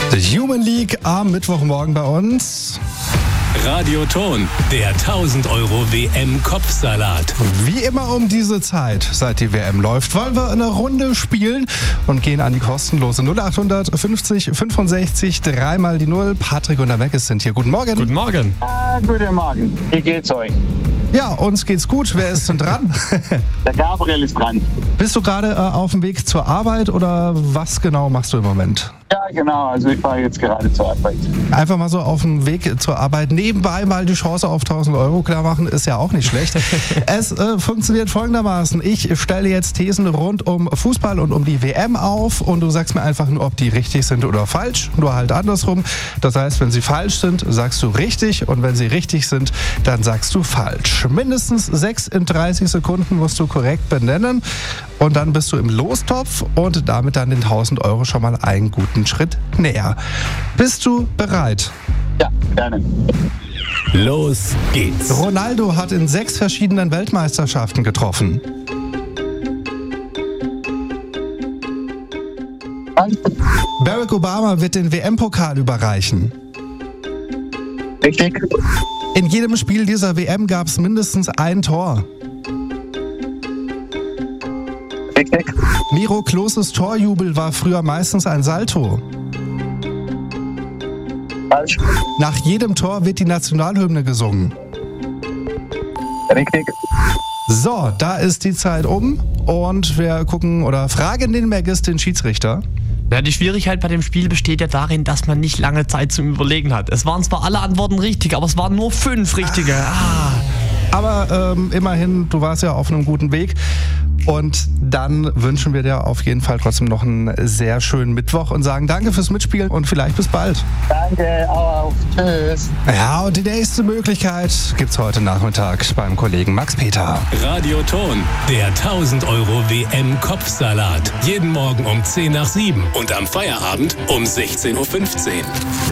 The Human League am Mittwochmorgen bei uns. Radioton, der 1000 Euro WM-Kopfsalat. Wie immer um diese Zeit, seit die WM läuft, wollen wir eine Runde spielen und gehen an die kostenlose 0800 50 65 3 mal die 0. Patrick und der Meckes sind hier. Guten Morgen. Guten Morgen. Guten Morgen. Wie geht's euch? Ja, uns geht's gut. Wer ist denn dran? Der Gabriel ist dran. Bist du gerade auf dem Weg zur Arbeit oder was genau machst du im Moment? Ja, genau. Also ich fahre jetzt gerade zur Arbeit. Einfach mal so auf dem Weg zur Arbeit nebenbei mal die Chance auf 1000 Euro klar machen, ist ja auch nicht schlecht. Es funktioniert folgendermaßen. Ich stelle jetzt Thesen rund um Fußball und um die WM auf und du sagst mir einfach nur, ob die richtig sind oder falsch. Nur halt andersrum. Das heißt, wenn sie falsch sind, sagst du richtig und wenn sie richtig sind, dann sagst du falsch. Mindestens 6 in 30 Sekunden musst du korrekt benennen und dann bist du im Lostopf und damit dann den 1000 Euro schon mal einen guten Schritt näher. Bist du bereit? Ja, gerne. Los geht's. Ronaldo hat in 6 verschiedenen Weltmeisterschaften getroffen. Barack Obama wird den WM-Pokal überreichen. Richtig. In jedem Spiel dieser WM gab es mindestens ein Tor. Richtig. Miro Kloses Torjubel war früher meistens ein Salto. Falsch. Nach jedem Tor wird die Nationalhymne gesungen. Richtig. So, da ist die Zeit um und wir gucken oder fragen den Meckes, den Schiedsrichter. Ja, die Schwierigkeit bei dem Spiel besteht ja darin, dass man nicht lange Zeit zum Überlegen hat. Es waren zwar alle Antworten richtig, aber es waren nur 5 richtige. Aber immerhin, du warst ja auf einem guten Weg. Und dann wünschen wir dir auf jeden Fall trotzdem noch einen sehr schönen Mittwoch und sagen danke fürs Mitspielen und vielleicht bis bald. Danke, auf. Tschüss. Ja, und die nächste Möglichkeit gibt's heute Nachmittag beim Kollegen Max Peter. Radioton, der 1000 Euro WM-Kopfsalat. Jeden Morgen um 10 nach 7 und am Feierabend um 16:15 Uhr.